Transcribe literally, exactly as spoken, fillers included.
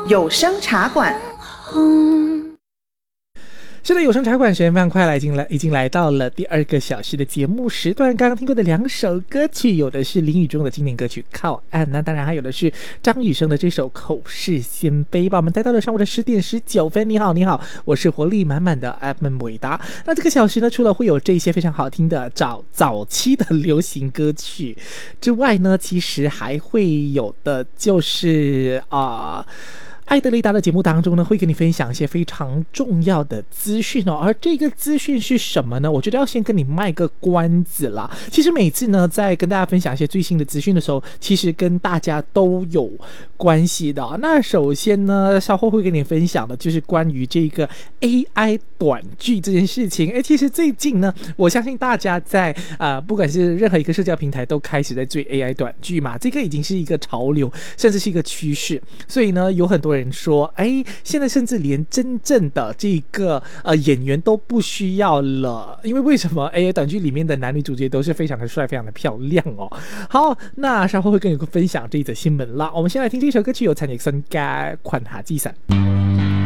有声茶馆。 是的，有声茶馆时间非常快来，已经来已经来到了第二个小时的节目时段。刚刚听过的两首歌曲，有的是林宇中的经典歌曲《靠岸》，那当然还有的是张雨生的这首《口是鲜卑》，把我们带到了上午的十点十九分。你好，你好，我是活力满满的 Edmond 伟达。那这个小时呢，除了会有这些非常好听的早早期的流行歌曲之外呢，其实还会有的就是啊。呃艾德雷达的节目当中呢，会跟你分享一些非常重要的资讯哦。而这个资讯是什么呢？我觉得要先跟你卖个关子啦。其实每次呢，在跟大家分享一些最新的资讯的时候，其实跟大家都有关系的哦。那首先呢，稍后会跟你分享的就是关于这个 A I 短剧这件事情。哎，其实最近呢，我相信大家在呃，不管是任何一个社交平台都开始在追 A I 短剧嘛，这个已经是一个潮流，甚至是一个趋势。所以呢，有很多人说，哎，现在甚至连真正的这个呃演员都不需要了，因为为什么 A I 短剧里面的男女主角都是非常的帅、非常的漂亮哦。好，那稍后会跟你分享这一则新闻啦。我们先来听这首歌曲，由陈奕迅加款下之神。